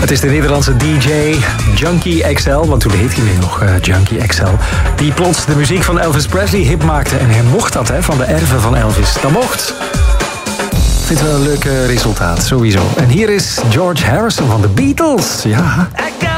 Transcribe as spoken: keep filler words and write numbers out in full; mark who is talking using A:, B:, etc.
A: Het is de Nederlandse D J Junkie X L, want toen heette hij nog uh, Junkie X L, die plots de muziek van Elvis Presley hip maakte. En hij mocht dat, hè, van de erven van Elvis. Dat mocht. Ik vind het wel een leuk uh, resultaat, sowieso. En hier is George Harrison van de Beatles. Ja.